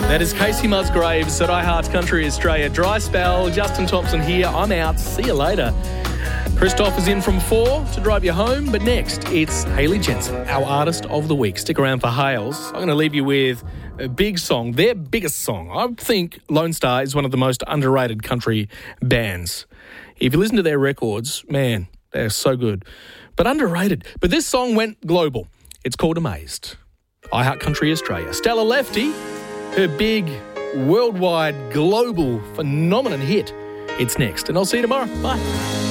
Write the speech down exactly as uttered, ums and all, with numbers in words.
That is Casey Musgraves at iHeart Country Australia. Dry spell. Justin Thompson here. I'm out. See you later. Christoph is in from four to drive you home. But next, it's Hayley Jensen, our Artist of the Week. Stick around for Hales. I'm going to leave you with a big song, their biggest song. I think Lone Star is one of the most underrated country bands. If you listen to their records, man, they're so good. But underrated. But this song went global. It's called Amazed. iHeart Country Australia. Stella Lefty, her big, worldwide, global, phenomenon hit. It's next. And I'll see you tomorrow. Bye.